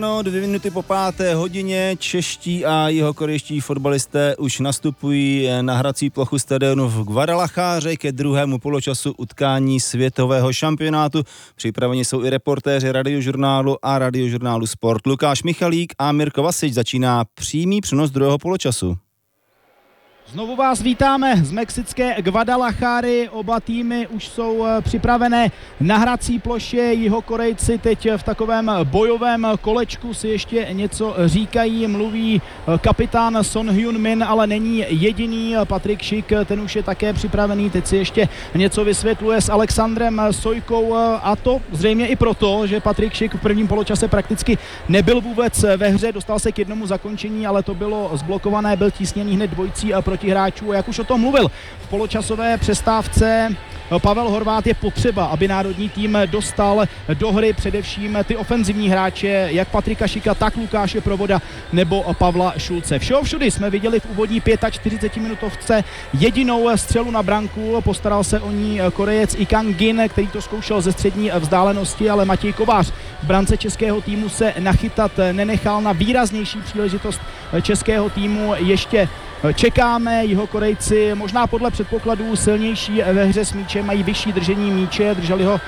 No, 2 minuty po 5:00 čeští a jihokorejští fotbalisté už nastupují na hrací plochu stadionu v Guadalajare ke druhému poločasu utkání světového šampionátu. Připraveni jsou i reportéři Radiožurnálu a Radiožurnálu Sport. Lukáš Michalík a Mirko Vasič. Začíná přímý přenos druhého poločasu. Znovu vás vítáme z mexické Guadalajary. Oba týmy už jsou připravené na hrací ploše. Jihokorejci teď v takovém bojovém kolečku si ještě něco říkají. Mluví kapitán Son Heung-min, ale není jediný. Patrik Schick, ten už je také připravený. Teď si ještě něco vysvětluje s Alexandrem Sojkou, a to zřejmě i proto, že Patrik Schick v prvním poločase prakticky nebyl vůbec ve hře. Dostal se k jednomu zakončení, ale to bylo zblokované, byl tísněný hned dvojicí a proti hráčů. A jak už o tom mluvil v poločasové přestávce Pavel Horváth, je potřeba, aby národní tým dostal do hry především ty ofenzivní hráče, jak Patrika Schicka, tak Lukáše Provoda nebo Pavla Šulce. Všeho všudy jsme viděli v úvodní 45minutovce jedinou střelu na branku. Postaral se o ní Korejec I Kang-in, který to zkoušel ze střední vzdálenosti, ale Matěj Kovář v brance českého týmu se nachytat nenechal. Na výraznější příležitost českého týmu ještě čekáme. Jihokorejci možná podle předpokladů silnější ve hře s míčem, mají vyšší držení míče, drželi ho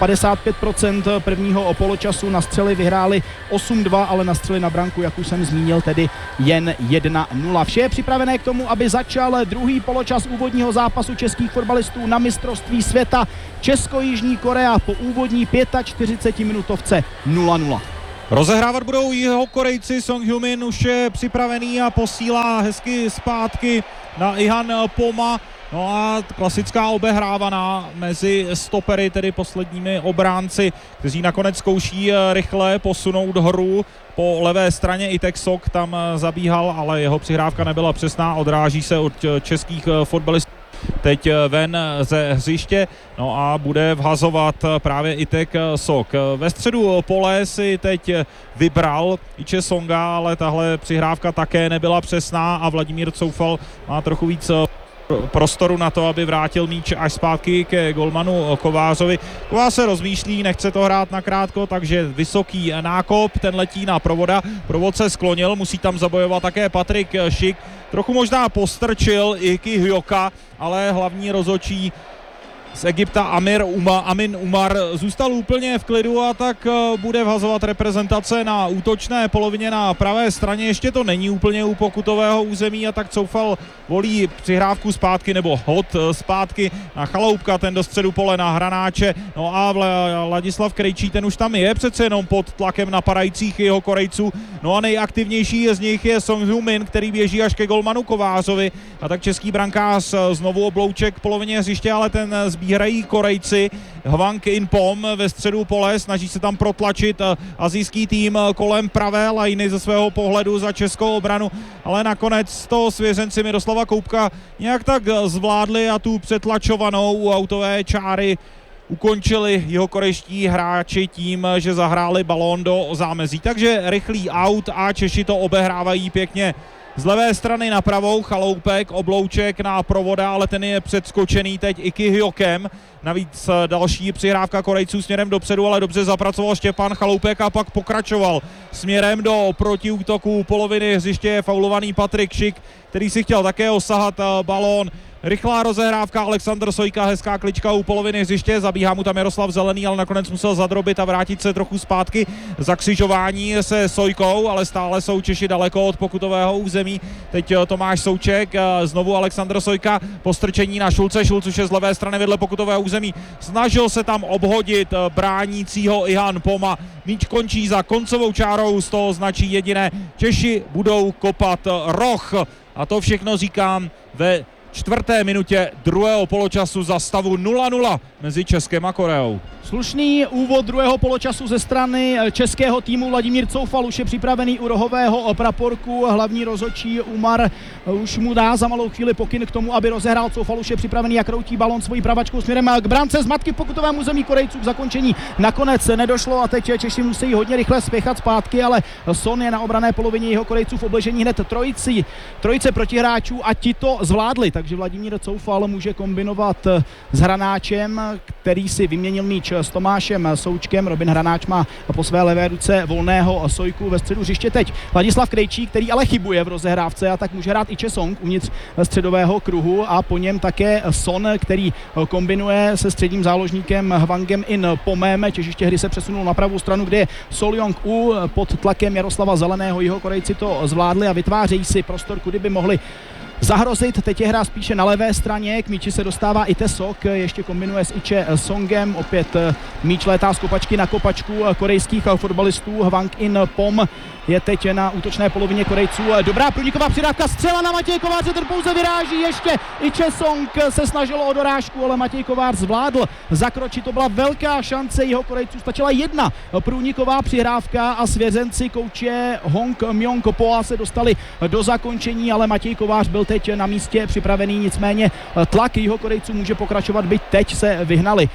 55% prvního poločasu, na střely vyhráli 8-2, ale na střely na branku, jak už jsem zmínil, tedy jen 1-0. Vše je připravené k tomu, aby začal druhý poločas úvodního zápasu českých fotbalistů na mistrovství světa. Česko-Jižní Korea po úvodní 45minutovce 0-0. Rozehrávat budou Jihokorejci. Son Heung-min už je připravený a posílá hezky zpátky na Ihan Poma. No a klasická obehrávaná mezi stopery, tedy posledními obránci, kteří nakonec zkouší rychle posunout hru. Po levé straně i Texok tam zabíhal, ale jeho přihrávka nebyla přesná, odráží se od českých fotbalistů teď ven ze hřiště, no a bude vhazovat právě Itek Sok. Ve středu pole si teď vybral Iche Songa, ale tahle přihrávka také nebyla přesná a Vladimír Coufal má trochu víc prostoru na to, aby vrátil míč až zpátky ke golmanu Kovářovi. Kovář se rozmýšlí, nechce to hrát nakrátko, takže vysoký nákop, ten letí na Provoda. Provod se sklonil, musí tam zabojovat také Patrik Schick. Trochu možná postrčil i Ki Hyoka, ale hlavní rozhodčí z Egypta Amin Umar zůstal úplně v klidu a tak bude vhazovat reprezentace na útočné polovině na pravé straně. Ještě to není úplně u pokutového území a tak Coufal volí přihrávku zpátky nebo hod zpátky na Chaloupka, ten do středu pole na Hranáče. No a Ladislav Krejčí, ten už tam je přece jenom pod tlakem napadajících Jihokorejců. No a nejaktivnější z nich je Son Heung-min, který běží až ke golmanu Kovářovi, a tak český brankář znovu oblouček polovině hřiště, ale ten hrají Korejci. Hwang In-pom ve středu pole, snaží se tam protlačit asijský tým kolem pravé lajny ze svého pohledu za českou obranu, ale nakonec to svěřenci Miroslava Koubka nějak tak zvládli a tu přetlačovanou u autové čáry ukončili jihokorejští hráči tím, že zahráli balón do zámezí. Takže rychlý aut a Češi to obehrávají pěkně z levé strany na pravou. Chaloupek, oblouček na Provoda, ale ten je předskočený teď i Ki Hyokem. Navíc další přihrávka Korejců směrem dopředu, ale dobře zapracoval Štěpán Chaloupek a pak pokračoval směrem do protiútoku poloviny hřiště. Je faulovaný Patrik Schick, který si chtěl také osahat balón. Rychlá rozehrávka, Alexandr Sojka, hezká klička u poloviny hřiště, zabíhá mu tam Jaroslav Zelený, ale nakonec musel zadrobit a vrátit se trochu zpátky. Zakřižování se Sojkou, ale stále jsou Češi daleko od pokutového území. Teď Tomáš Souček, znovu Alexandr Sojka, postrčení na Šulce, Šulc už je z levé strany vedle pokutového území. Snažil se tam obhodit bránícího Ihan Poma. Míč končí za koncovou čárou, z toho značí jediné: Češi budou kopat roh. A to všechno říkám ve 4. minutě druhého poločasu za stavu 0-0 mezi Českem a Koreou. Slušný úvod druhého poločasu ze strany českého týmu. Vladimír Coufal už je připravený u rohového praporku. Hlavní rozhodčí Umar už mu dá za malou chvíli pokyn k tomu, aby rozehrál. Coufal už je připravený a kroutí balon svojí pravačkou směrem k brance. Zmatky v pokutovém území Korejců, k zakončení nakonec nedošlo a teď Češi musí hodně rychle spěchat zpátky, ale Son je na obranné polovině Jihokorejců v obležení hned trojice protihráčů a ti to zvládli. takže Vladimír Coufal může kombinovat s Hranáčem, který si vyměnil míč s Tomášem Součkem. Robin Hranáč má po své levé ruce volného Sojku ve středu hřiště teď. Ladislav Krejčík, který ale chybuje v rozehrávce, a tak může hrát i Chesong uvnitř středového kruhu a po něm také Son, který kombinuje se středním záložníkem Hwangem In Pomem. Těžiště hry se přesunul na pravou stranu, kde je Sol Jong-u pod tlakem Jaroslava Zeleného. Jihokorejci to zvládli a vytvářejí si prostor, kudy by mohli zahrozit. Teď je hra spíše na levé straně, k míči se dostává i Tesok, ještě kombinuje s Iche Songem, opět míč létá z kopačky na kopačku korejských fotbalistů. Hwang In Pom je teď na útočné polovině Korejců. Dobrá průniková přidávka, střela na Matěj Kováře, ten pouze vyráží, ještě Iche Song se snažil o dorážku, ale Matěj Kovář zvládl zakročit, to byla velká šance Jihokorejců, stačila jedna průniková přihrávka a svěřenci kouče Hong Myong Poa se dostali do zakončení, ale Matěj Kovář byl teď na místě připravený, nicméně tlak Jihokorejců může pokračovat, byť teď se vyhnali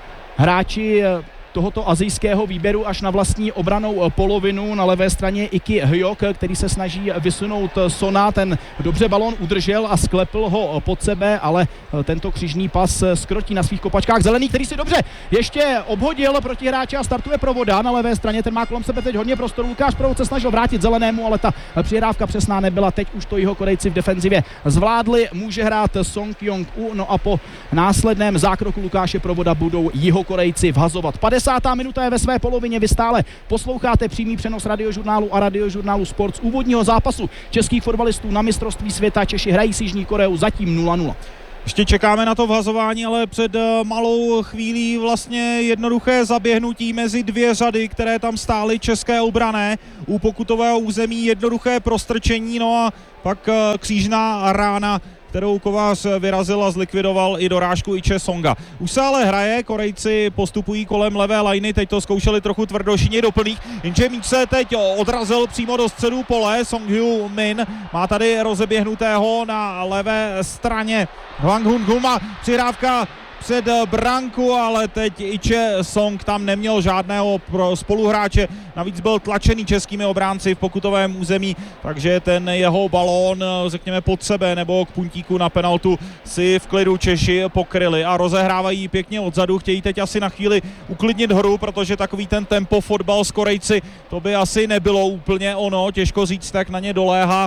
hráči tohoto asijského výběru až na vlastní obranou polovinu. Na levé straně Iki Hyok, který se snaží vysunout Sona, ten dobře balón udržel a sklepl ho pod sebe, ale tento křižný pas skrotí na svých kopačkách Zelený, který si dobře ještě obhodil protihráče a startuje Provoda na levé straně, ten má kolem sebe teď hodně prostoru. Lukáš Provod se snažil vrátit Zelenému, ale ta přihrávka přesná nebyla, teď už to Jihokorejci v defenzivě zvládli, může hrát Song Jong-u, no a po následném zákroku Lukáše Provoda budou Jihokorejci vhazovat. 50. minuta je ve své polovině, vy stále posloucháte přímý přenos Radiožurnálu a Radiožurnálu Sport z úvodního zápasu českých fotbalistů na mistrovství světa. Češi hrají s Jižní Koreou zatím 0-0. Ještě čekáme na to vhazování, ale před malou chvílí vlastně jednoduché zaběhnutí mezi dvě řady, které tam stály české obrané u pokutového území, jednoduché prostrčení, no a pak křížná rána, kterou Kovář vyrazil a zlikvidoval i dorážku Iche Songa. Už se ale hraje, Korejci postupují kolem levé lajny, teď to zkoušeli trochu tvrdošině do plných, jenže míč se teď odrazil přímo do středu pole. Song Hyo Min má tady rozeběhnutého na levé straně Hwang Hun Guma, přihrávka před branku, ale teď Iche Song tam neměl žádného spoluhráče, navíc byl tlačený českými obránci v pokutovém území, takže ten jeho balón, řekněme pod sebe nebo k puntíku na penaltu si v klidu Češi pokryli a rozehrávají pěkně odzadu, chtějí teď asi na chvíli uklidnit hru, protože takový ten tempo fotbal s Korejci, to by asi nebylo úplně ono, těžko říct, tak na ně doléhá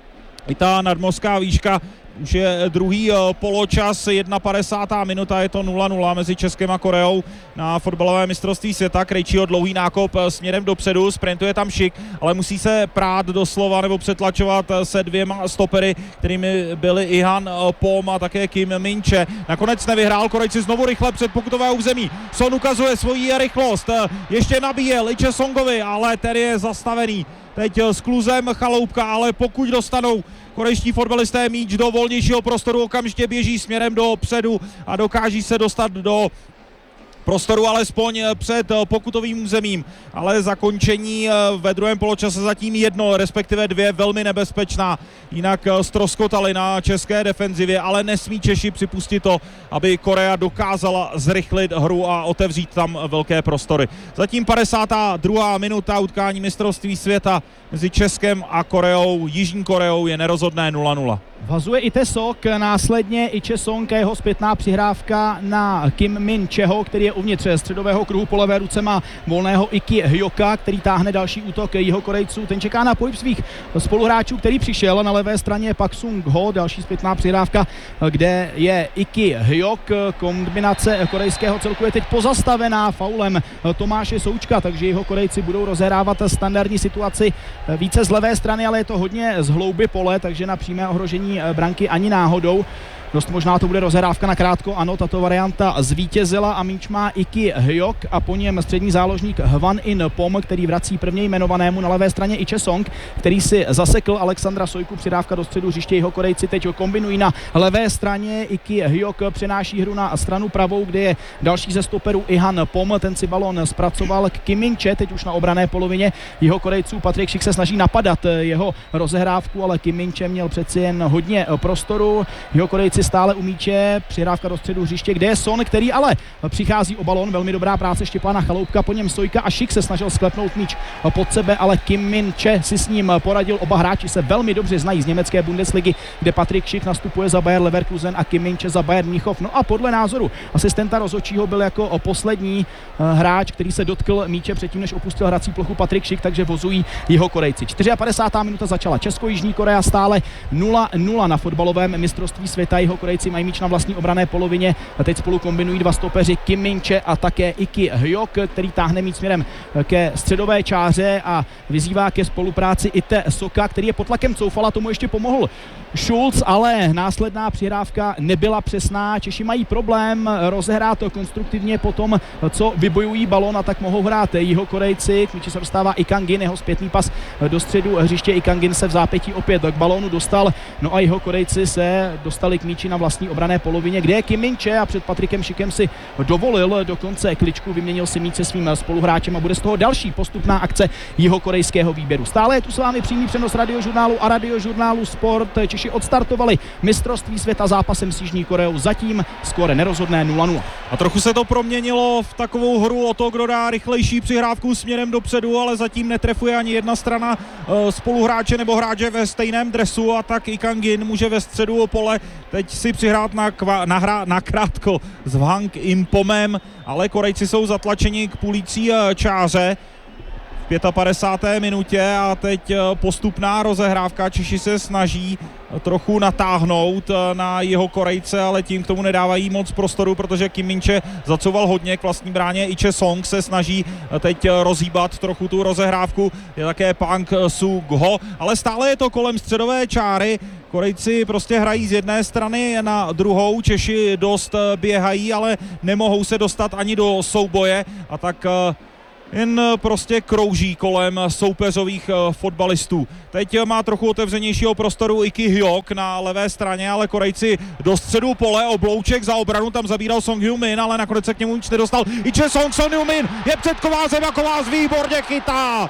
i ta nadmořská výška. Už je druhý poločas, 51. minuta, je to 0-0 mezi Českem a Koreou na fotbalové mistrovství světa. Krejčího dlouhý nákop směrem dopředu, sprintuje tam Šik, ale musí se prát doslova nebo přetlačovat se dvěma stopery, kterými byli Ihan Pom a také Kim Min-che. Nakonec nevyhrál, Korejci znovu rychle před pokutové území. Son ukazuje svoji rychlost, ještě nabíjel Iche Songovi, ale ten je zastavený. Teď s kluzem Chaloupka, ale pokud dostanou korejští fotbalisté míč do volnějšího prostoru, okamžitě běží směrem dopředu a dokáží se dostat do prostoru alespoň před pokutovým územím, ale zakončení ve druhém poločase zatím jedno, respektive dvě velmi nebezpečná, jinak ztroskotali na české defenzivě, ale nesmí Češi připustit to, aby Korea dokázala zrychlit hru a otevřít tam velké prostory. Zatím 52. minuta utkání mistrovství světa mezi Českem a Koreou. Jižní Koreou je nerozhodné 0-0. Vhazuje i Tesok, následně Iche Song a jeho zpětná přihrávka na Kim Min-cheho, který je uvnitř středového kruhu, po levé ruce má volného Iki Hyoka, který táhne další útok Jihokorejců. Ten čeká na pohyb svých spoluhráčů, který přišel na levé straně Pak Sung Ho, další zpětná přihrávka, kde je Iki Hyok. Kombinace korejského celku je teď pozastavená faulem Tomáše Součka, takže Jihokorejci budou rozehrávat standardní situaci více z levé strany, ale je to hodně z hlouby pole, takže na přímé ohrožení branky ani náhodou. Dost možná to bude rozhrávka na krátko, ano, tato varianta zvítězila a míč má Iki Hyok a po něm střední záložník Hwan In Pom, který vrací prvně jmenovanému na levé straně Iche Song, který si zasekl Alexandra Sojku, přidávka do středu hřiště. Jihokorejci teď kombinují na levé straně, Iki Hyok přenáší hru na stranu pravou, kde je další ze stoperů Ihan Pom, ten si balon zpracoval k Kim Min-che, teď už na obrané polovině Jihokorejců. Patrik Šik se snaží napadat jeho rozehrávku, ale Kim Min-che měl přeci jen hodně prostoru. Jihokorejci Korejci stále u míče, přihrávka do středu hřiště, kde je Son, který ale přichází o balon, velmi dobrá práce Štěpána Chaloupka, po něm Sojka a Šik se snažil sklepnout míč pod sebe, ale Kim Min-che si s ním poradil. Oba hráči se velmi dobře znají z německé Bundesligy, kde Patrik Šik nastupuje za Bayer Leverkusen a Kim Min-che za Bayern Mnichov. No a podle názoru asistenta rozhodčího byl jako poslední hráč, který se dotkl míče předtím, než opustil hrací plochu, Patrik Šik, takže vozují jeho Korejci. 54. minuta začala. Česko-Jižní Korea stále 0-0 na fotbalovém mistrovství světa. Jeho Korejci mají míč na vlastní obranné polovině. A teď spolu kombinují dva stopeři Kim Min-che a také Iki Hyok, který táhne míč směrem ke středové čáře a vyzývá ke spolupráci Ite Soka, který je pod tlakem Coufala, tomu ještě pomohl Schulz, ale následná přihrávka nebyla přesná. Češi mají problém rozehrát to konstruktivně po tom, co vybojují balon, a tak mohou hrát jeho Korejci. K míči se dostává I Kangin, jeho zpětný pas do středu hřiště. I Kangin se v zápětí opět k balónu dostal, no a jeho Korejci se dostali k míči na vlastní obranné polovině, kde je Kim Min-che a před Patrikem Šikem si dovolil dokonce kličku, vyměnil si míč se svým spoluhráčem a bude z toho další postupná akce jeho korejského výběru. Stále je tu s vámi přímý přenos Radiožurnálu a Radiožurnálu Sport. Češi odstartovali mistrovství světa zápasem s Jižní Koreou, zatím skóre nerozhodné 0-0. A trochu se to proměnilo v takovou hru o to, kdo dá rychlejší přihrávku směrem dopředu, ale zatím netrefuje ani jedna strana spoluhráče nebo hráče ve stejném dresu, a tak I Kangin může ve středu pole teď si přihrát na krátko s Hwang In-pomem, ale Korejci jsou zatlačeni k půlící čáře v 55. minutě a teď postupná rozehrávka. Češi se snaží trochu natáhnout na jeho Korejce, ale tím k tomu nedávají moc prostoru, protože Kim Min-che zacouval hodně k vlastní bráně. I Che Song se snaží teď rozhýbat trochu tu rozehrávku, je také Pang Su-ho, ale stále je to kolem středové čáry. Korejci prostě hrají z jedné strany na druhou, Češi dost běhají, ale nemohou se dostat ani do souboje, a tak jen prostě krouží kolem soupeřových fotbalistů. Teď má trochu otevřenějšího prostoru Iki Hyok na levé straně, ale Korejci do středu pole, oblouček za obranu, tam zabíral Song Heung-min, ale nakonec se k němu nic nedostal. I Che Song, Song Heung-min je před Kovářem a Kovář výborně chytá.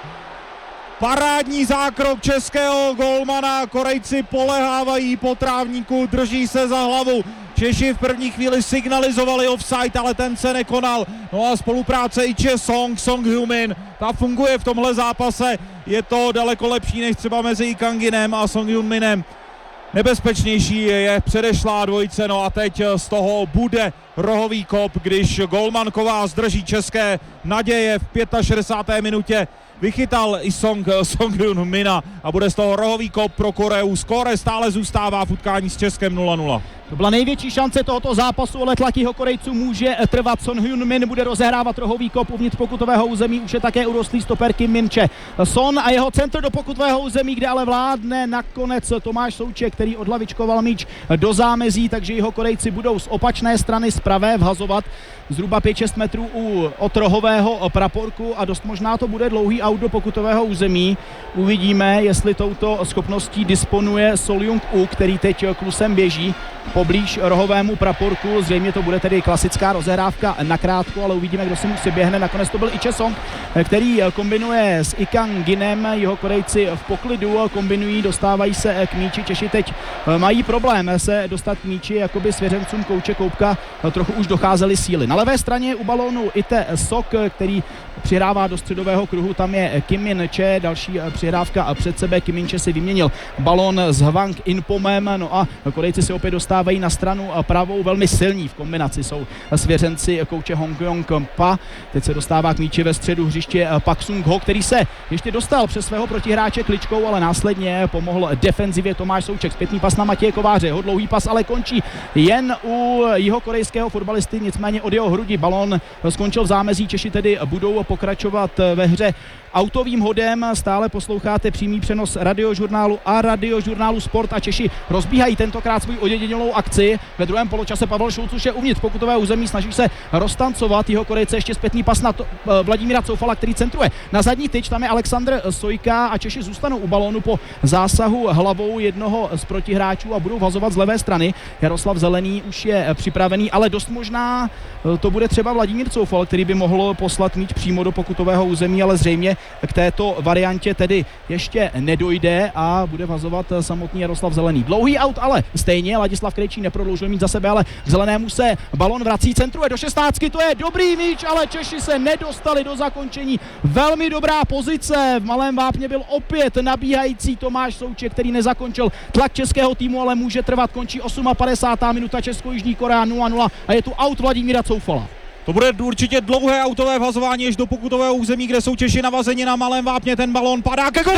Parádní zákrok českého golmana, Korejci polehávají po trávníku, drží se za hlavu. Češi v první chvíli signalizovali offside, ale ten se nekonal. No a spolupráce I Che Song, Song Heung-min, ta funguje v tomhle zápase. Je to daleko lepší než třeba mezi I Kanginem a Song Heung-minem. Nebezpečnější je předešlá dvojice, no a teď z toho bude rohový kop, když golman Kovář drží české naděje v 65. minutě. Vychytal i Song Heung-mina a bude z toho rohový kop pro Koreu. Skóre stále zůstává v utkání s Českem 0-0. To byla největší šance tohoto zápasu, ale tlak jeho Korejců může trvat. Son Heung-min bude rozehrávat rohový kop uvnitř pokutového území, už je také urostlý stoper Kim Min-che. Son a jeho centr do pokutového území, kde ale vládne nakonec Tomáš Souček, který odhlavičkoval míč do zámezí, takže jeho Korejci budou z opačné strany z pravé vhazovat zhruba 5-6 metrů od rohového praporku a dost možná to bude dlouhý aut do pokutového území. Uvidíme, jestli touto schopností disponuje Sol Jung-u, který teď klusem běží poblíž rohovému praporku. Zřejmě to bude tedy klasická rozehrávka nakrátko, ale uvidíme, kdo si mu běhne. Nakonec to byl I Che Song, který kombinuje s I Kanginem. Jeho Korejci v poklidu kombinují, dostávají se k míči. Češi teď mají problém se dostat k míči, jakoby svěřencům kouče Koupka trochu už docházely síly. Na levé straně u balónu Ite Sok, který přihrává do středového kruhu, tam je Kim Min-che, další přihrávka před sebe. Kim Min-che si vyměnil balón s Hwang In-pomem, no a Korejci se opět dostávají na stranu pravou, velmi silní v kombinaci jsou svěřenci kouče Hong Yong-pa. Teď se dostává k míči ve středu hřiště Pak Sung-ho, který se ještě dostal přes svého protihráče kličkou, ale následně pomohl defenzivě Tomáš Souček. Zpětný pas na Matěje Kováře, jeho dlouhý pas ale končí jen u jeho korejského fotbalisty, nicméně od jeho hrudi balón skončil v zámezí. Češi tedy budou pokračovat ve hře autovým hodem. Stále posloucháte přímý přenos Radiožurnálu a Radiožurnálu Sport a Češi rozbíhají tentokrát svou oděděnělou akci. Ve druhém poločase Pavel Šulc už je uvnitř pokutového území, snaží se roztancovat jeho Korejce, ještě zpětný pas na Vladimíra Coufala, který centruje na zadní tyč, tam je Alexandr Sojka a Češi zůstanou u balónu po zásahu hlavou jednoho z protihráčů a budou vazovat z levé strany. Jaroslav Zelený už je připravený, ale dost možná to bude třeba Vladimír Coufal, který by mohl poslat míč přímo do pokutového území, ale zřejmě k této variantě tedy ještě nedojde a bude vazovat samotný Jaroslav Zelený. Dlouhý aut, ale stejně Ladislav Krejčí neprodloužil mít za sebe, ale k Zelenému se balon vrací, centruje do 16, to je dobrý míč, ale Češi se nedostali do zakončení. Velmi dobrá pozice, v Malém Vápně byl opět nabíhající Tomáš Souček, který nezakončil tlak českého týmu, ale může trvat, končí 58. minuta, Česko-Jižní Korea 0-0 a je tu aut Vladimíra Coufala. To bude určitě dlouhé autové vhazování až do pokutového území, kde jsou Češi navazeni na Malém Vápně, ten balón padá ke golu!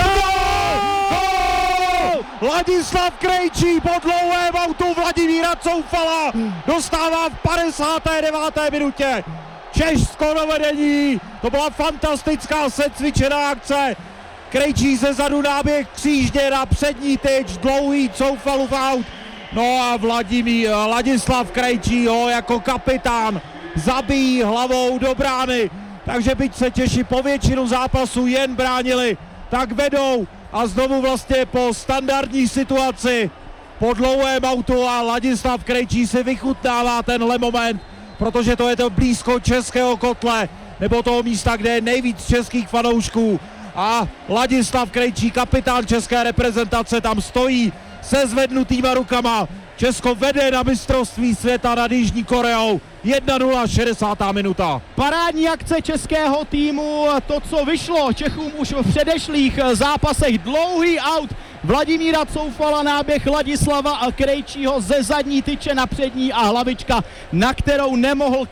Ladislav Krejčí po dlouhém autu Vladimíra Coufala dostává v 59. minutě Češsko do vedení. To byla fantastická secvičená akce. Krejčí ze zadu náběh křížně na přední tyč, dlouhý Coufalův aut. No a Ladislav Krejčí ho jako kapitán zabíjí hlavou do brány. Takže byť se Češi po většinu zápasu jen bránili, tak vedou a znovu vlastně po standardní situaci po dlouhém autu a Ladislav Krejčí si vychutnává tenhle moment, protože to je to blízko českého kotle nebo toho místa, kde je nejvíc českých fanoušků a Ladislav Krejčí, kapitán české reprezentace, tam stojí se zvednutýma rukama. Česko vede na mistrovství světa nad Jižní Koreou. 1-0, 60. minuta. Parádní akce českého týmu, to, co vyšlo Čechům už v předešlých zápasech. Dlouhý aut Vladimíra Coufala, náběh Ladislava Krejčího ze zadní tyče na přední a hlavička, na kterou nemohl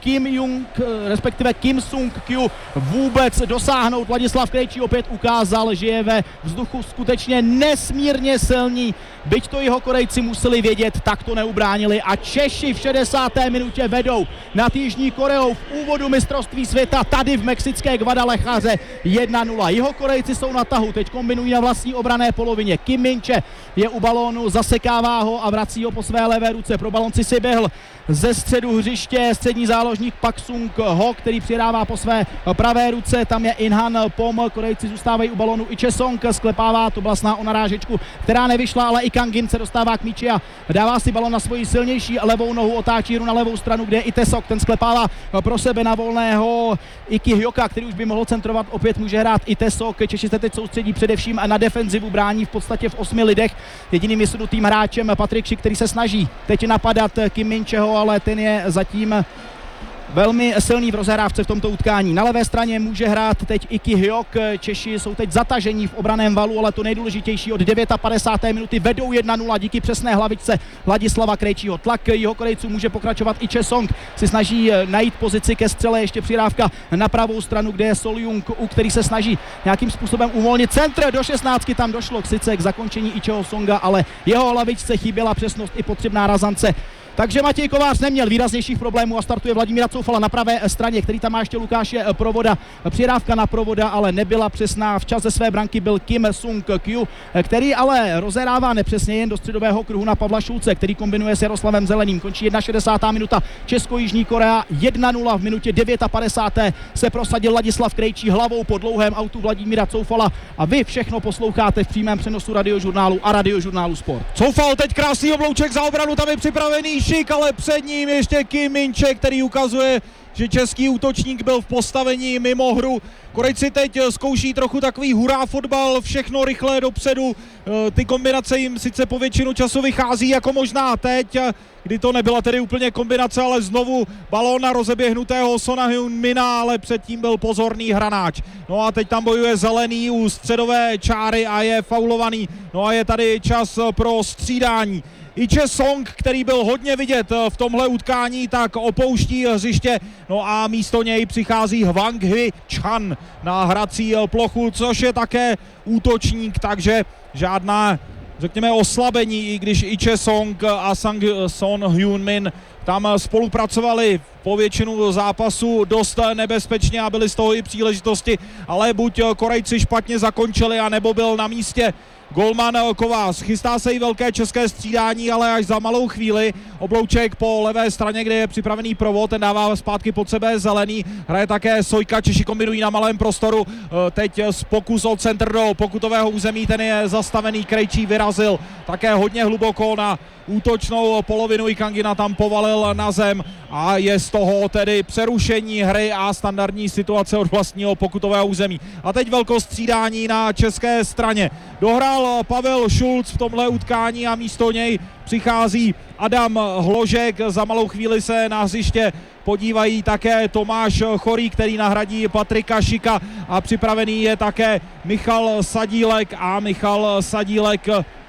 Kim Sung-kyu vůbec dosáhnout. Ladislav Krejčí opět ukázal, že je ve vzduchu skutečně nesmírně silný. Byť to jeho Korejci museli vědět, tak to neubránili a Češi v 60. minutě vedou nad Jižní Koreou v úvodu mistrovství světa tady v mexické Guadalajaře 1-0. Jeho Korejci jsou na tahu, teď kombinují na vlastní obranné polovině. Kim Min-che je u balónu, zasekává ho a vrací ho po své levé ruce. Pro balonci si běhl ze středu hřiště střední záložník Pak Sung-ho, který přidává po své pravé ruce. Tam je In-han Pom, Korejci zůstávají u balónu. I Chesong sklepává, to byla snaha o narážečku, která nevyšla, ale i Kangin se dostává k míči a dává si balon na svoji silnější levou nohu, otáčí hru na levou stranu, kde je i Tesok, ten sklepává pro sebe na volného Iki Hyoka, který už by mohl centrovat, opět může hrát i Tesok. Češi se teď soustředí především na defenzivu, brání v podstatě v 8 lidech. Jediným vysunutým hráčem Patrik Šik, který se snaží teď napadat Kim Min-cheho, ale ten je zatím velmi silný v rozehrávce v tomto utkání. Na levé straně může hrát teď Iki Hyok. Češi jsou teď zatažení v obraném valu, ale to nejdůležitější, od 59. minuty vedou 1-0 díky přesné hlavičce Ladislava Krejčího. Tlak jeho Korejců může pokračovat, i Chesong si snaží najít pozici ke střele, ještě přidávka na pravou stranu, kde je Sol Jung-u, který se snaží nějakým způsobem uvolnit centr do 16, tam došlo sice k zakončení Icheho Songa, ale jeho hlavičce chyběla přesnost i potřebná razance. Takže Matěj Kovář neměl výraznějších problémů a startuje Vladimíra Coufala na pravé straně, který tam má ještě Lukáše Provoda. Přidávka na Provoda, ale nebyla přesná. Včas ze své branky byl Kim Sung-kyu, který ale rozehrává nepřesně jen do středového kruhu na Pavla Šulce, který kombinuje s Jaroslavem Zeleným. Končí 61. minuta, Česko-Jižní Korea 1-0. V minutě 59. se prosadil Ladislav Krejčí hlavou po dlouhém autu Vladimíra Coufala a vy všechno posloucháte v přímém přenosu Radiožurnálu a Radiožurnálu Sport. Coufal teď krásný oblouček za obranu, tam je připravený Šik, ale před ním ještě Kim Min-che, který ukazuje, že český útočník byl v postavení mimo hru. Korejci teď zkouší trochu takový hurá fotbal, všechno rychle dopředu. Ty kombinace jim sice po většinu času vychází, jako možná teď, kdy to nebyla tedy úplně kombinace, ale znovu balón na rozeběhnutého Sona Heung-mina, ale předtím byl pozorný hranáč. No a teď tam bojuje Zelený u středové čáry a je faulovaný. No a je tady čas pro střídání. I Chesong, který byl hodně vidět v tomhle utkání, tak opouští hřiště, no a místo něj přichází Hwang Hee-chan na hrací plochu, což je také útočník, takže žádná, řekněme, oslabení, i když i Chesong a Son Heung-min tam spolupracovali po většinu zápasu dost nebezpečně a byly z toho i příležitosti, ale buď Korejci špatně zakončili, anebo byl na místě golman Kovář. Chystá se i velké české střídání, ale až za malou chvíli. oblouček po levé straně, kde je připravený Provod, ten dává zpátky pod sebe Zelený, hraje také Sojka, Češi kombinují na malém prostoru, teď pokus od centr do pokutového území, ten je zastavený, Krejčí vyrazil také hodně hluboko na útočnou polovinu, Ikangina tam povalil na zem a je z toho tedy přerušení hry a standardní situace od vlastního pokutového území. A teď velkostřídání na české straně. Dohrál Pavel Šulc v tomhle utkání a místo něj přichází Adam Hložek. Za malou chvíli se na hřiště podívají také Tomáš Chorý, který nahradí Patrika Šika, a připravený je také Michal Sadílek, a Michal Sadílek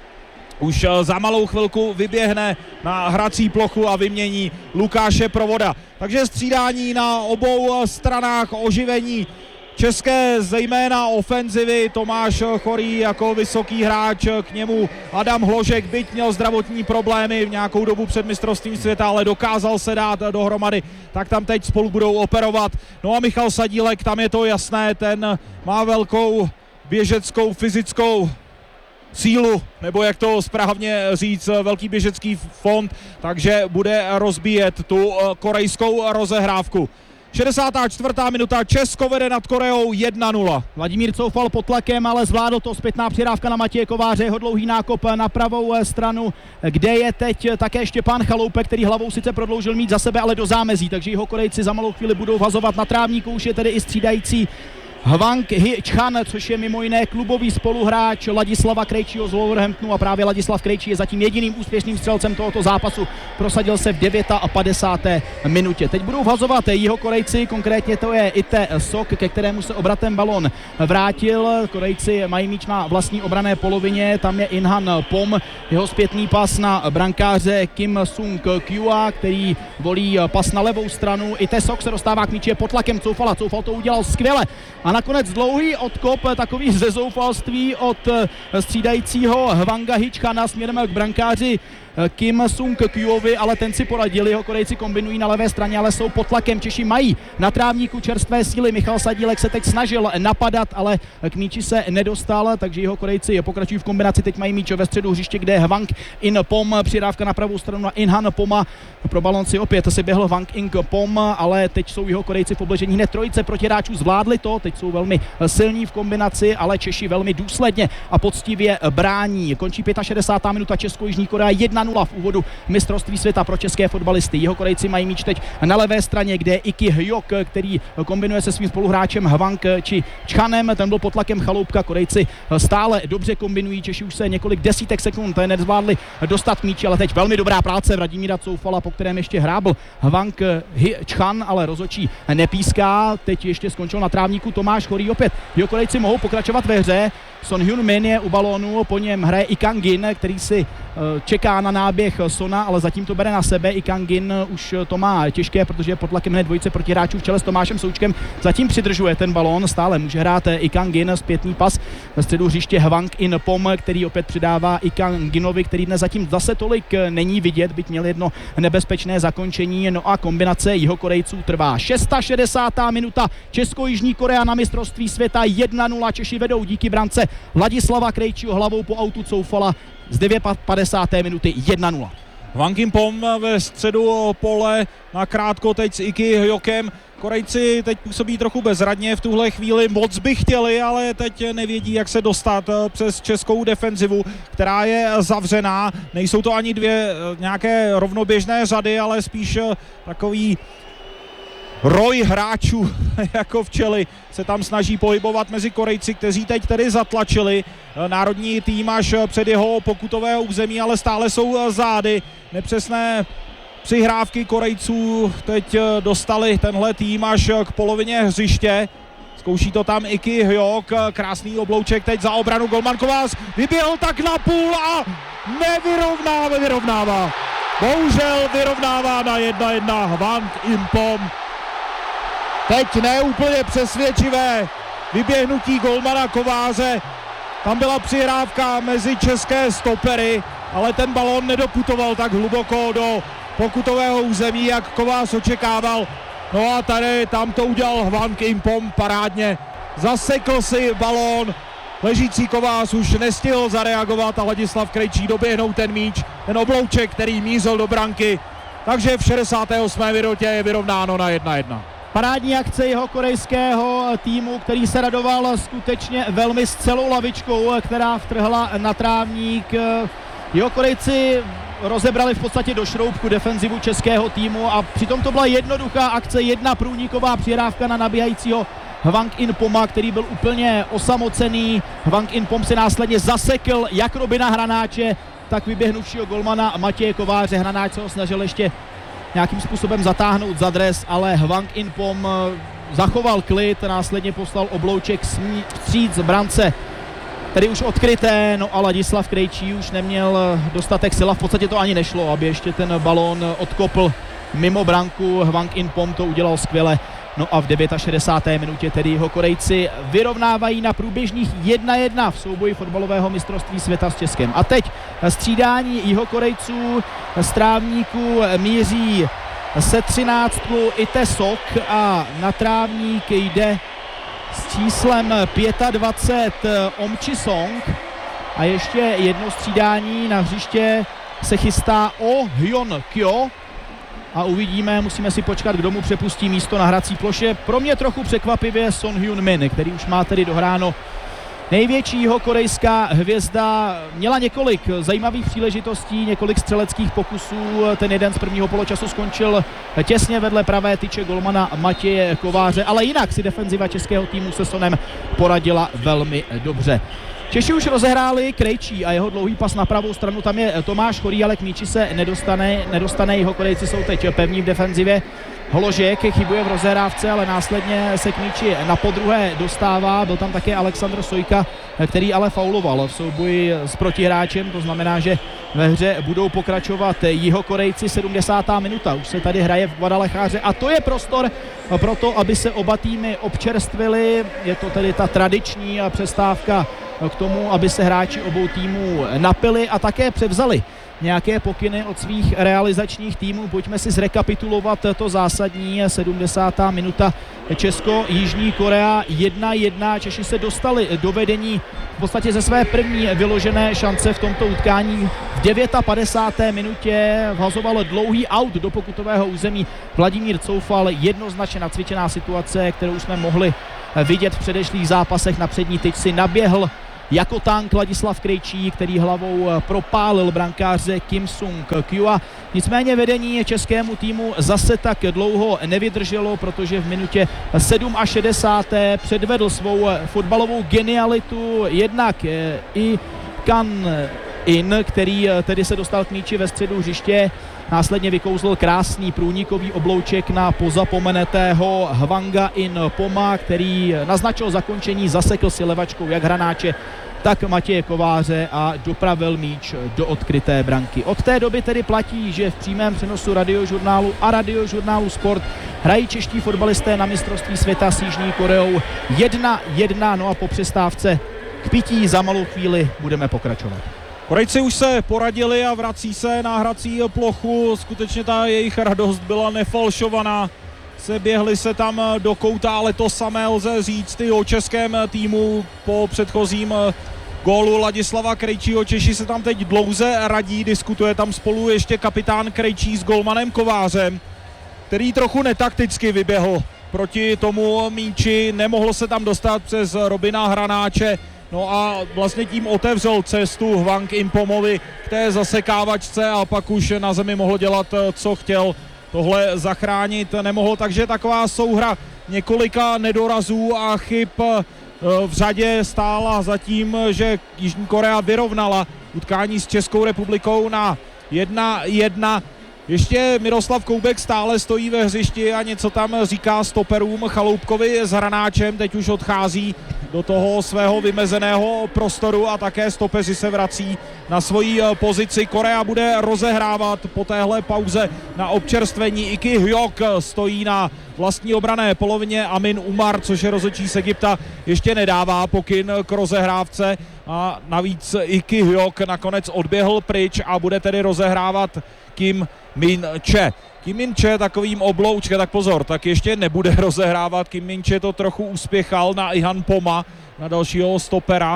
už za malou chvilku vyběhne na hrací plochu a vymění Lukáše Provoda. Takže střídání na obou stranách, oživení české zejména ofenzivy. Tomáš Chorý jako vysoký hráč, k němu Adam Hložek, byť měl zdravotní problémy v nějakou dobu před mistrovstvím světa, ale dokázal se dát dohromady, tak tam teď spolu budou operovat. No a Michal Sadílek, tam je to jasné, ten má velkou běžeckou fyzickou sílu, nebo jak to správně říct, velký běžecký fond, takže bude rozbíjet tu korejskou rozehrávku. 64. minuta, Česko vede nad Koreou 1-0. Vladimír Coufal pod tlakem, ale zvládl to. Zpětná přihrávka na Matěje Kováře, jeho dlouhý nákop na pravou stranu, kde je teď také Štěpán Chaloupek, který hlavou sice prodloužil míč za sebe, ale do zámezí, takže jeho Korejci za malou chvíli budou vhazovat na trávníku, už je tedy i střídající Hwang Hee-chan, což je mimo jiné klubový spoluhráč Ladislava Krejčího z Wolverhamptonu, a právě Ladislav Krejčí je zatím jediným úspěšným střelcem tohoto zápasu. Prosadil se v 59. minutě. Teď budou vhazovat jeho Korejci, konkrétně to je Ite Sok, ke kterému se obratem balon vrátil. Korejci mají míč na vlastní obranné polovině, tam je Inhan Pom, jeho zpětný pas na brankáře Kim Sung Kua, který volí pas na levou stranu. Ite Sok se dostává k míči, je pod tlakem Coufala, Coufal to udělal skvěle. A nakonec dlouhý odkop, takový ze zoufalství od střídajícího Hwanga Hee-chana směrem k brankáři Kim Sung Kyovi, ale ten si poradil. Jeho Korejci kombinují na levé straně, ale jsou pod tlakem. Češi mají na trávníku čerstvé síly. Michal Sadílek se teď snažil napadat, ale k míči se nedostal, takže jeho Korejci pokračují v kombinaci. Teď mají míč ve středu hřiště, kde je Hwang In Pom, přidávka na pravou stranu na Inhan Poma. Pro balon si opět si běhl Hwang In Pom, ale teď jsou jeho Korejci v obležení hned trojice protihráčů, zvládli to, teď jsou velmi silní v kombinaci, ale Češi velmi důsledně a poctivě brání. Končí 65. minuta, Česko-Jižní Korea 1-0 v úvodu mistrovství světa pro české fotbalisty. Jeho Korejci mají míč teď na levé straně, kde je Iki Hyok, který kombinuje se svým spoluhráčem Hwang Chanem, ten byl pod tlakem Chaloupka. Korejci stále dobře kombinují, Češi už se několik desítek sekund nezvládli dostat míči, ale teď velmi dobrá práce Vladimíra Coufala, po kterém ještě hrábl Hwang Hee-chan, ale rozhodčí nepíská. Teď ještě skončil na trávníku Tomáš Chorý opět. Jeho Korejci mohou pokračovat ve hře. Son Hyun-min je u balónu, po něm hraje I Kang-in, který si čeká na náběh Sona, ale zatím to bere na sebe. I Kang-in už to má těžké, protože je pod tlakem hned dvojice protihráčů v čele s Tomášem Součkem. Zatím přidržuje ten balón, stále může hrát I Kang-in, zpětný pas ve středu hřiště Hwang In Pom, který opět přidává I Kang-inovi, který dnes zatím zase tolik není vidět, byť měl jedno nebezpečné zakončení. No a kombinace jeho Korejců trvá. 66. minuta, Česko-Jižní Korea na mistrovství světa 1-0. Češi vedou díky brance Ladislava Krejčího hlavou po autu Coufala z 59. minuty 1-0. Hwang In Pom ve středu pole, nakrátko teď s Iki Hyokem. Korejci teď působí trochu bezradně v tuhle chvíli, moc by chtěli, ale teď nevědí, jak se dostat přes českou defenzivu, která je zavřená. Nejsou to ani dvě nějaké rovnoběžné řady, ale spíš takový roj hráčů jako včely se tam snaží pohybovat mezi Korejci, kteří teď tedy zatlačili národní tým až před jeho pokutového území, ale stále jsou zády. Nepřesné přihrávky Korejců teď dostali tenhle tým až k polovině hřiště. Zkouší to tam Iki Hyok, krásný oblouček teď za obranu, golman Kovář vyběhl tak na půl a vyrovnává. Bohužel vyrovnává na 1-1 Hwang In Pom. Teď ne úplně přesvědčivé vyběhnutí golmana Kováře. Tam byla přihrávka mezi české stopery, ale ten balón nedoputoval tak hluboko do pokutového území, jak Kovář očekával. No a tam to udělal Hwang In Pom parádně. Zasekl si balón ležící Kovář už nestihl zareagovat a Ladislav Krejčí doběhnout ten míč, ten oblouček, který mířil do branky. Takže v 68. minutě je vyrovnáno na 1-1. Parádní akce jeho korejského týmu, který se radoval skutečně velmi s celou lavičkou, která vtrhla na trávník. Jeho Korejci rozebrali v podstatě do šroubku defenzivu českého týmu a přitom to byla jednoduchá akce, jedna průniková přihrávka na nabíhajícího Hwang In-poma, který byl úplně osamocený. Hwang In-pom se následně zasekl jak Robina Hranáče, tak vyběhnuvšího golmana Matěje Kováře. Hranáč se ho snažil ještě nějakým způsobem zatáhnout za dres, ale Hwang In-pom zachoval klid, následně poslal oblouček vstříc brance, tedy už odkryté, no a Ladislav Krejčí už neměl dostatek sil a v podstatě to ani nešlo, aby ještě ten balón odkopl mimo branku. Hwang In-pom to udělal skvěle. No a v 69. minutě tedy jeho Korejci vyrovnávají na průběžných 1-1 v souboji fotbalového mistrovství světa s Českem. A teď střídání jeho Korejců z trávníku míří se 13 Ite Sok a na trávník jde s číslem 25 Om Chi-song a ještě jedno střídání na hřiště se chystá Oh Hyun Kyo. A uvidíme, musíme si počkat, kdo mu přepustí místo na hrací ploše. Pro mě trochu překvapivě Son Heung-min, který už má tedy dohráno. Největší jihokorejská hvězda měla několik zajímavých příležitostí, několik střeleckých pokusů. Ten jeden z prvního poločasu skončil těsně vedle pravé tyče golmana Matěje Kováře, ale jinak si defenziva českého týmu se Sonem poradila velmi dobře. Češi už rozehráli, Krejčí a jeho dlouhý pas na pravou stranu, tam je Tomáš Chorý, ale k míči se nedostane, jeho Korejci jsou teď pevní v defenzivě. Holožek chybuje v rozehrávce, ale následně se k míči na podruhé dostává, byl tam také Alexandr Sojka, který ale fauloval v souboji s protihráčem, to znamená, že ve hře budou pokračovat Jihokorejci. 70. minuta, už se tady hraje v Guadalajare a to je prostor pro to, aby se oba týmy občerstvili, je to tedy ta tradiční přestávka k tomu, aby se hráči obou týmů napili a také převzali nějaké pokyny od svých realizačních týmů. Pojďme si zrekapitulovat to zásadní. 70. minuta, Česko-Jižní Korea 1-1. Češi se dostali do vedení v podstatě ze své první vyložené šance v tomto utkání. V 59. minutě vhazoval dlouhý aut do pokutového území Vladimír Coufal. Jednoznačně nacvičená situace, kterou jsme mohli vidět v předešlých zápasech. Na přední tyč si naběhl jako tank Ladislav Krejčí, který hlavou propálil brankáře Kim Sung-kyu. Nicméně vedení českému týmu zase tak dlouho nevydrželo, protože v minutě 67. předvedl svou fotbalovou genialitu jednak i Kan In, který tedy se dostal k míči ve středu hřiště. Následně vykouzl krásný průnikový oblouček na pozapomenutého Hwanga In-poma, který naznačil zakončení, zasekl si levačkou jak Hranáče, tak Matěje Kováře a dopravil míč do odkryté branky. Od té doby tedy platí, že v přímém přenosu Radiožurnálu a Radiožurnálu Sport hrají čeští fotbalisté na mistrovství světa s Jižní Koreou 1-1, no a po přestávce k pití za malou chvíli budeme pokračovat. Korejci už se poradili a vrací se na hrací plochu, skutečně ta jejich radost byla nefalšovaná. Běhli se tam do kouta, ale to samé lze říct i o českém týmu po předchozím gólu Ladislava Krejčího. Češi se tam teď dlouze radí, diskutuje tam spolu ještě kapitán Krejčí s golmanem Kovářem, který trochu netakticky vyběhl proti tomu míči, nemohl se tam dostat přes Robina Hranáče. No a vlastně tím otevřel cestu Hwang In-pomovi k té zasekávačce a pak už na zemi mohl dělat, co chtěl. Tohle zachránit nemohl, takže taková souhra několika nedorazů a chyb v řadě stála za tím, že Jižní Korea vyrovnala utkání s Českou republikou na 1-1. Ještě Miroslav Koubek stále stojí ve hřišti a něco tam říká stoperům Chaloupkovi s Hranáčem, teď už odchází do toho svého vymezeného prostoru a také stopeři se vrací na svoji pozici. Korea bude rozehrávat po téhle pauze na občerstvení. Iki Hyok stojí na vlastní obranné polovině, Amin Umar, což je rozhodčí z Egypta, ještě nedává pokyn k rozehrávce a navíc Iki Hyok nakonec odběhl pryč a bude tedy rozehrávat Kim Min-che. Kim Min-che takovým obloučkem, tak pozor, tak ještě nebude rozehrávat. Kim Min-che to trochu uspěchal na Ihan Poma, na dalšího stopera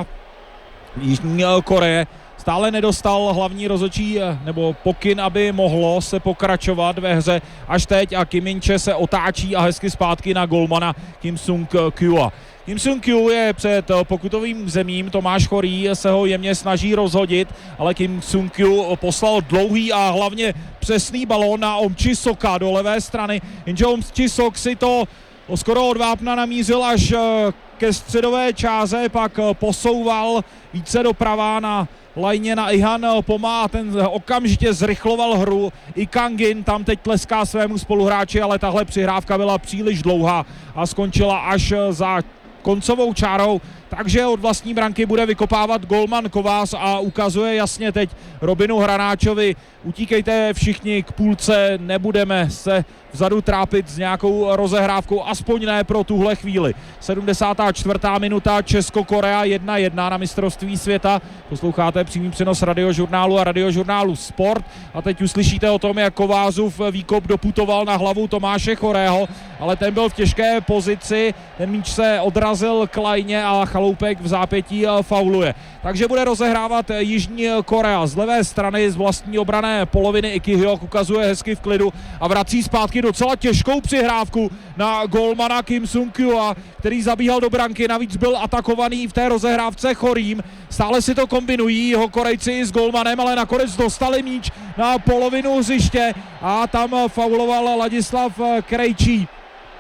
Jižní Koreje. Stále nedostal hlavní rozhodčí nebo pokyn, aby mohlo se pokračovat ve hře až teď a Kim Min-che se otáčí a hezky zpátky na golmana Kim Sung-kyu. Kim Sung-kyu je před pokutovým územím, Tomáš Chorý se ho jemně snaží rozhodit, ale Kim Sung-kyu poslal dlouhý a hlavně přesný balón na Om Chi-soka do levé strany, jenže Om Chi-sok si to skoro od vápna namířil až ke středové čáře, pak posouval více doprava na lajně na Ihan Poma a ten okamžitě zrychloval hru. I Kangin tam teď tleská svému spoluhráči, ale tahle přihrávka byla příliš dlouhá a skončila až za koncovou čárou, takže od vlastní branky bude vykopávat golman Kovás a ukazuje jasně teď Robinu Hranáčovi: utíkejte všichni k půlce, nebudeme se vzadu trápit s nějakou rozehrávkou, aspoň ne pro tuhle chvíli. 74. minuta, Česko-Korea 1-1 na mistrovství světa. Posloucháte přímý přenos Radiožurnálu a Radiožurnálu Sport a teď uslyšíte o tom, jak Kovázův výkop doputoval na hlavu Tomáše Chorého, ale ten byl v těžké pozici, ten míč se odrazil k lajně a Chaloupek v zápětí fauluje. Takže bude rozehrávat Jižní Korea z levé strany, z vlastní obrané poloviny. Iki Hyok ukazuje hezky v klidu a vrací zpátky docela těžkou přihrávku na golmana Kim Sung-kyu, který zabíhal do branky, navíc byl atakovaný v té rozehrávce Chorým. Stále si to kombinují jeho Korejci s golmanem, ale nakonec dostali míč na polovinu hřiště a tam fauloval Ladislav Krejčí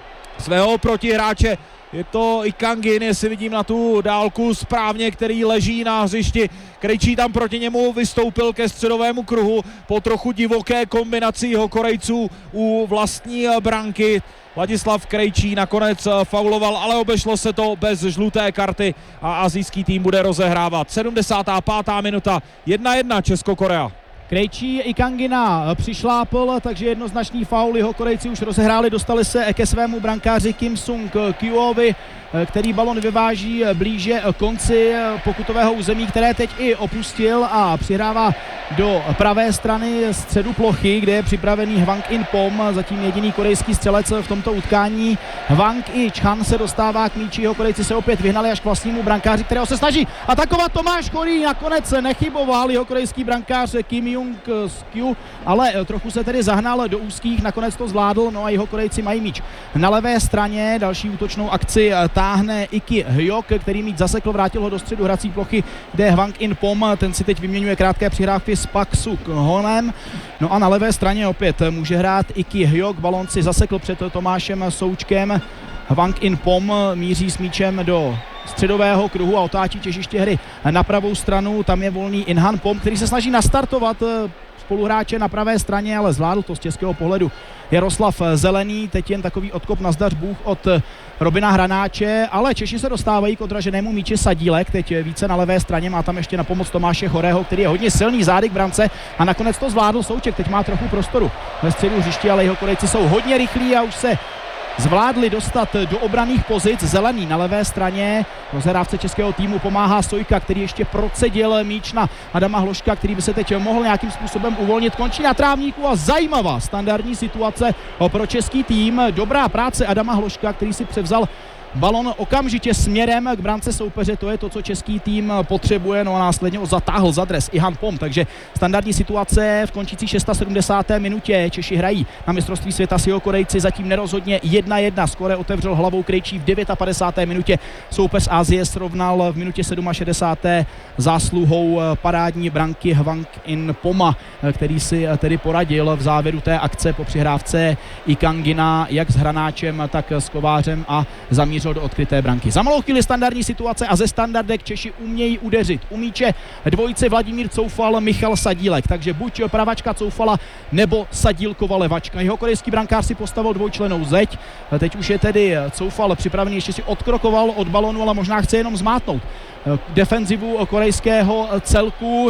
svého protihráče. Je to i Kangin, jestli vidím na tu dálku správně, který leží na hřišti. Krejčí tam proti němu vystoupil ke středovému kruhu po trochu divoké kombinaci jeho Korejců u vlastní branky. Ladislav Krejčí nakonec fauloval, ale obešlo se to bez žluté karty a asijský tým bude rozehrávat. 75. minuta, 1-1 Česko-Korea. Krejčí i Kangina přišlápl, takže jednoznačný faul, jeho Korejci už rozehráli, dostali se ke svému brankáři Kim Sung-kyovi, který balon vyváží blíže konci pokutového území, které teď i opustil a přihrává do pravé strany středu plochy, kde je připravený Hwang In-pom, zatím jediný korejský střelec v tomto utkání. Hwang I-chan se dostává k míči, jeho Korejci se opět vyhnali až k vlastnímu brankáři, kterého se snaží atakovat Tomáš Chorý, nakonec nechyboval jeho korejský brankář Kim Jung-kyu, ale trochu se tedy zahnal do úzkých, nakonec to zvládl, no a jeho Korejci mají míč na levé straně. Další útočnou akci táhne Iki Hyok, který míč zasekl, vrátil ho do středu hrací plochy, kde je Hwang In-pom, ten si teď vyměňuje krátké přihrávky s Pak Suk-honem. No a na levé straně opět může hrát Iki Hyok, balon si zasekl před Tomášem Součkem. Hwang In-pom míří s míčem do středového kruhu a otáčí těžiště hry na pravou stranu, tam je volný Ihan Pom, který se snaží nastartovat spoluhráče na pravé straně, ale zvládl to z českého pohledu Jaroslav Zelený. Teď jen takový odkop na zdař Bůh od Robina Hranáče, ale Češi se dostávají k odraženému míči. Sadílek teď více na levé straně, má tam ještě na pomoc Tomáše Chorého, který je hodně silný, zády k brance a nakonec to zvládl Souček. Teď má trochu prostoru ve středu hřiště, ale jeho Korejci jsou hodně rychlí a už se zvládli dostat do obranných pozic. Zelený na levé straně, rozhrávce českého týmu pomáhá Sojka, který ještě procedil míč na Adama Hloška, který by se teď mohl nějakým způsobem uvolnit. Končí na trávníku a zajímavá standardní situace pro český tým. Dobrá práce Adama Hloška, který si převzal balon okamžitě směrem k brance soupeře, to je to, co český tým potřebuje, no a následně ho zatáhl za dres Ihan Pom, takže standardní situace v končící 76. minutě. Češi hrají na mistrovství světa s jeho Korejci, zatím nerozhodně 1-1. Skóre otevřel hlavou Krejčí v 59. minutě, soupeř Asie srovnal v minutě 67. zásluhou parádní branky Hwang In-poma, který si tedy poradil v závěru té akce po přihrávce i Kangina, jak s Hranáčem, tak s Kovářem a zamířil do odkryté branky. Za malou chvíli standardní situace a ze standardek Češi umějí udeřit. U míče dvojice Vladimír Coufal, Michal Sadílek, takže buď pravačka Coufala nebo Sadílkova levačka. Jeho korejský brankář si postavil dvojčlennou zeď. Teď už je tedy Coufal připravený, ještě si odkrokoval od balonu, ale možná chce jenom zmátnout defenzivu korejského celku.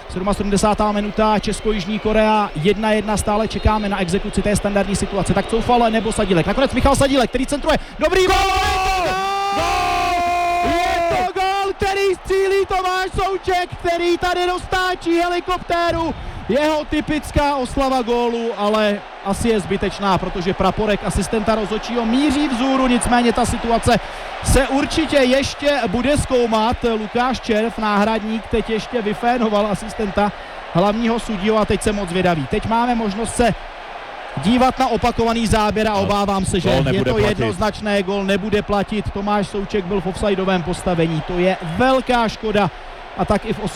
77. minuta, Česko-Jižní Korea 1-1, stále čekáme na exekuci té standardní situace. Tak Coufal nebo Sadílek. Nakonec Michal Sadílek, který centruje. Dobrý gól! Je to gól, který střílí Tomáš Souček, který tady dostáčí helikoptéru jeho typická oslava gólu, ale asi je zbytečná, protože praporek asistenta rozhodčího míří vzhůru, nicméně ta situace se určitě ještě bude zkoumat. Lukáš Červ, náhradník, teď ještě vyfénoval asistenta hlavního sudího a teď se moc zvědaví. Teď máme možnost se dívat na opakovaný záběr a obávám se, že je to jednoznačné, gól nebude platit. Tomáš Souček byl v offsideovém postavení, to je velká škoda. A tak i v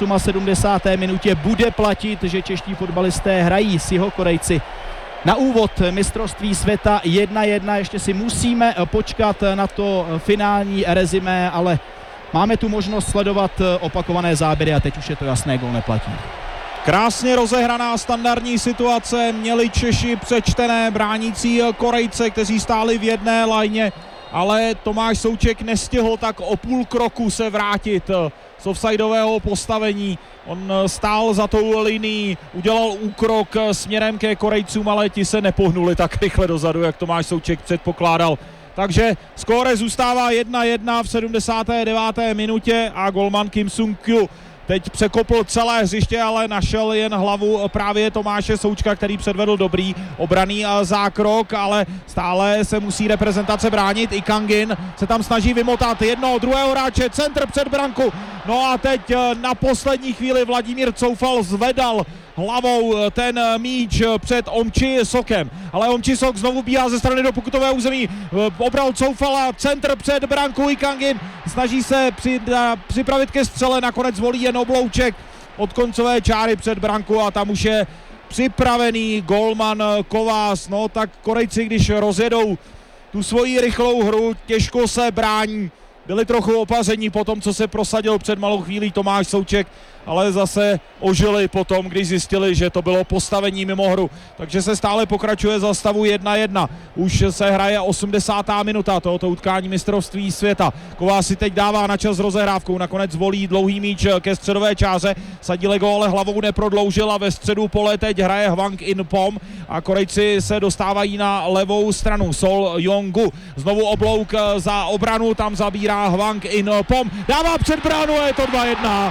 78. minutě bude platit, že čeští fotbalisté hrají s Jihokorejci na úvod mistrovství světa 1-1. Ještě si musíme počkat na to finální rezimé, ale máme tu možnost sledovat opakované záběry a teď už je to jasné, gól neplatí. Krásně rozehraná standardní situace, měli Češi přečtené bránící Korejce, kteří stáli v jedné lajně, ale Tomáš Souček nestihl tak o půl kroku se vrátit z offsideového postavení. On stál za tou linií, udělal úkrok směrem ke Korejcům, ale ti se nepohnuli tak rychle dozadu, jak Tomáš Souček předpokládal. Takže skóre zůstává 1-1 v 79. minutě a golman Kim Sung-kyu teď překopl celé hřiště, ale našel jen hlavu právě Tomáše Součka, který předvedl dobrý obranný zákrok, ale stále se musí reprezentace bránit. I Kangin se tam snaží vymotat jednoho, druhého hráče, centr před branku. No a teď na poslední chvíli Vladimír Coufal zvedal hlavou ten míč před Omči Sokem, ale Omči Sok znovu bíhá ze strany do pokutového území, obral Coufala, centr před brankou, i Kangin snaží se připravit ke střele, nakonec volí jen oblouček od koncové čáry před brankou a tam už je připravený golman Kovás. No tak Korejci, když rozjedou tu svoji rychlou hru, těžko se brání. Byli trochu opaření po tom, co se prosadil před malou chvílí Tomáš Souček, ale zase ožili potom, když zjistili, že to bylo postavení mimo hru. Takže se stále pokračuje za stavu 1-1. Už se hraje 80. minuta tohoto utkání mistrovství světa. Ková si teď dává na čas s rozehrávkou, nakonec volí dlouhý míč ke středové čáře. Sadilego ale hlavou neprodloužil a ve středu pole teď hraje Hwang In-pom a Korejci se dostávají na levou stranu. Sol Yong-gu znovu oblouk za obranu, tam zabírá Hwang In-pom, dává před bránu a je to 2-1.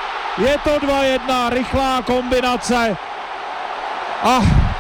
Je to 2-1, rychlá kombinace a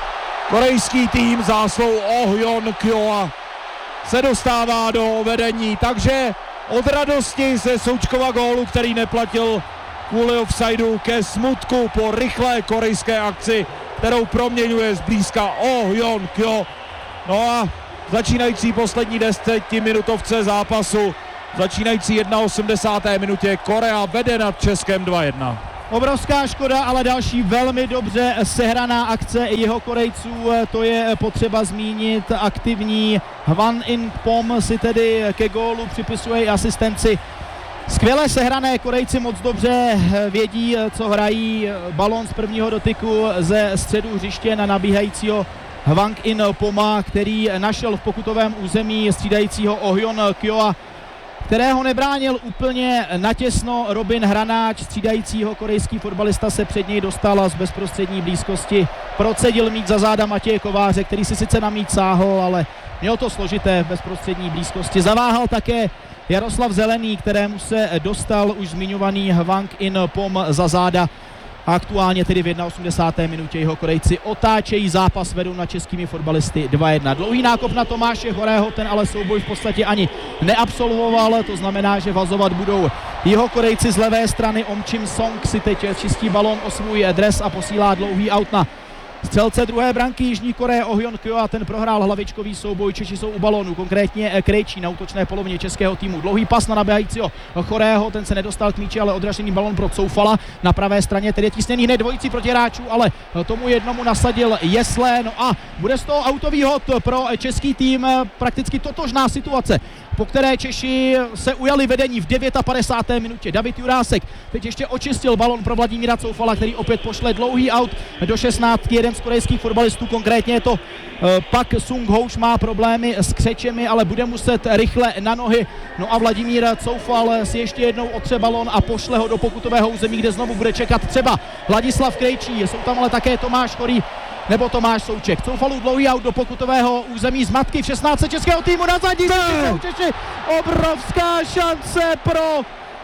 korejský tým zásluhou Oh Yeon Kyoa se dostává do vedení, takže od radosti ze Součkova gólu, který neplatil kvůli offsideu, ke smutku po rychlé korejské akci, kterou proměňuje zblízka Oh Yeon Kyo. No a začínající poslední 10minutovce zápasu, začínající 81. minutě, Korea vede nad Českem 2-1. Obrovská škoda, ale další velmi dobře sehraná akce Jihokorejců, to je potřeba zmínit. Aktivní Hwang In-pom si tedy ke gólu připisuje i asistenci. Skvěle sehrané, Korejci moc dobře vědí, co hrají. Balón z prvního dotyku ze středu hřiště na nabíhajícího Hwang In-poma, který našel v pokutovém území střídajícího Oh Yeon Kyoa, kterého nebránil úplně natěsno Robin Hranáč, střídajícího korejský fotbalista se před něj dostal a z bezprostřední blízkosti procedil míč za záda Matěje Kováře, který si sice na míč sáhl, ale měl to složité v bezprostřední blízkosti. Zaváhal také Jaroslav Zelený, kterému se dostal už zmiňovaný Hwang In-pom za záda. A aktuálně tedy v 81. minutě Jihokorejci otáčejí zápas, vedou nad českými fotbalisty 2-1. Dlouhý nákop na Tomáše Horého, ten ale souboj v podstatě ani neabsolvoval, to znamená, že vazovat budou Jihokorejci z levé strany. Om Chim Song si teď čistí balón o svůj dres a posílá dlouhý aut na střelce druhé branky Jižní Koreje Oh Yeon Kyo a ten prohrál hlavičkový souboj. Češi jsou u balónu, konkrétně Krejčí na útočné polovině českého týmu. Dlouhý pas na nabíhajícího Chorého, ten se nedostal k míči, ale odražený balón pro Coufala na pravé straně, tedy je tísněný hned dvojicí protihráčů, ale tomu jednomu nasadil Jesle. No a bude z toho autový hod pro český tým, prakticky totožná situace, po které Češi se ujali vedení v 59. minutě. David Jurásek teď ještě očistil balon pro Vladimíra Coufala, který opět pošle dlouhý aut do 16. Jeden z korejských fotbalistů, konkrétně je to Pak Sung-ho, už má problémy s křečemi, ale bude muset rychle na nohy. No a Vladimír Coufal si ještě jednou otře balon a pošle ho do pokutového území, kde znovu bude čekat třeba Ladislav Krejčí. Jsou tam ale také Tomáš Chorý nebo Tomáš Souček. Coufalů dlouhý aut do pokutového území, zmatky v 16. českého týmu na zadní. Češi. Obrovská šance pro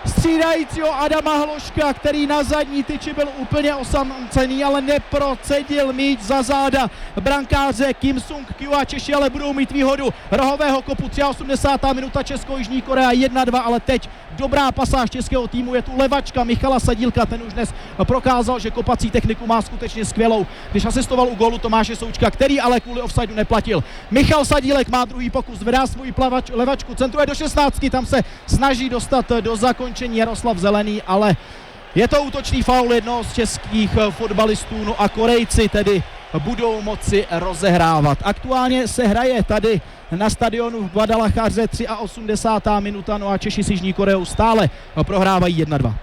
střídajícího Adama Hloška, který na zadní tyči byl úplně osamocený, ale neprocedil míč za záda brankáře Kim Sung-kyu a Češi ale budou mít výhodu rohového kopu. 83. minuta Česko-Jižní Korea 1-2, ale teď dobrá pasáž českého týmu, je tu levačka Michala Sadílka, ten už dnes prokázal, že kopací techniku má skutečně skvělou, když asistoval u gólu Tomáše Součka, který ale kvůli offsideu neplatil. Michal Sadílek má druhý pokus, zvedá svůj levačku, centruje do 16, tam se snaží dostat do zakončení Jaroslav Zelený, ale je to útočný faul jednoho z českých fotbalistů, no a Korejci tedy budou moci rozehrávat. Aktuálně se hraje tady na stadionu v Guadalajaře 83. minuta, no a Češi s Jižní Koreou stále prohrávají 1-2.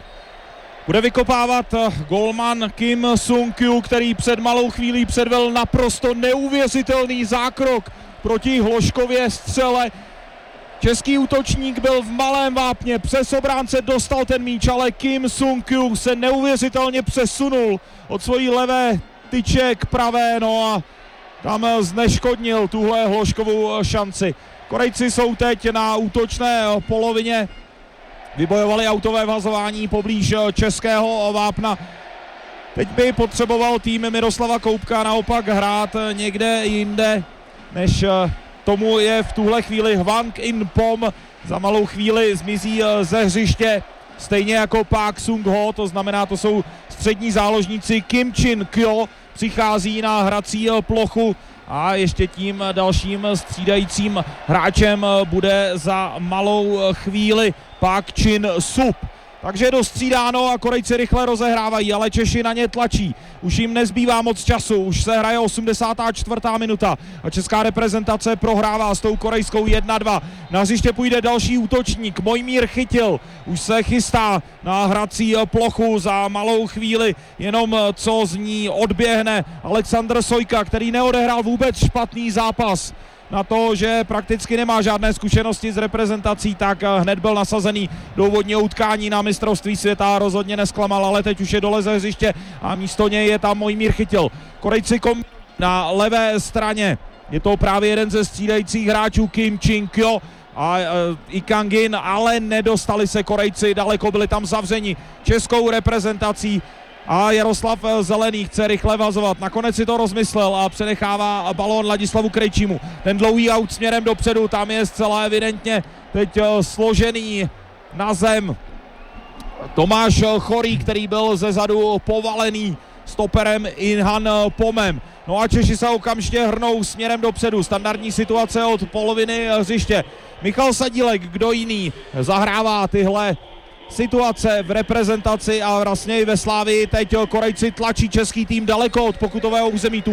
Bude vykopávat golman Kim Sung-kyu, který před malou chvílí předvedl naprosto neuvěřitelný zákrok proti Hloškově střele. Český útočník byl v malém vápně, přes obránce dostal ten míč, ale Kim Sung-kyu se neuvěřitelně přesunul od svojí levé tyče k pravé, no a tam zneškodnil tuhle Hloškovou šanci. Korejci jsou teď na útočné polovině, vybojovali autové vhazování poblíž českého vápna. Teď by potřeboval tým Miroslava Koubka naopak hrát někde jinde, než tomu je v tuhle chvíli Hwang In Pom. Za malou chvíli zmizí ze hřiště, stejně jako Park Sung-ho, to znamená, to jsou střední záložníci. Kim Chin Kyo přichází na hrací plochu a ještě tím dalším střídajícím hráčem bude za malou chvíli Park Chin Sup. Takže je dostřídáno a Korejci rychle rozehrávají, ale Češi na ně tlačí. Už jim nezbývá moc času, už se hraje 84. minuta a česká reprezentace prohrává s tou korejskou 1-2. Na hřiště půjde další útočník, Mojmír Chytil, už se chystá na hrací plochu za malou chvíli, jenom co z ní odběhne Alexandr Sojka, který neodehrál vůbec špatný zápas. Na to, že prakticky nemá žádné zkušenosti s reprezentací, tak hned byl nasazený do úvodního utkání na mistrovství světa, rozhodně nesklamal, ale teď už je dole ze hřiště a místo něj je tam Mojmír Chytil. Korejci na levé straně, je to právě jeden ze střídajících hráčů Kim Chin Kyo a i Kangin, ale nedostali se Korejci daleko, byli tam zavřeni českou reprezentací. A Jaroslav Zelený chce rychle vazovat, nakonec si to rozmyslel a přenechává balón Ladislavu Krejčímu. Ten dlouhý aut směrem dopředu, tam je zcela evidentně teď složený na zem Tomáš Chorý, který byl zezadu povalený stoperem Ihan Pomem. No a Češi se okamžitě hrnou směrem dopředu, standardní situace od poloviny hřiště. Michal Sadílek, kdo jiný, zahrává tyhle situace v reprezentaci a vlastně i ve Slávii. Teď Korejci tlačí český tým daleko od pokutového území.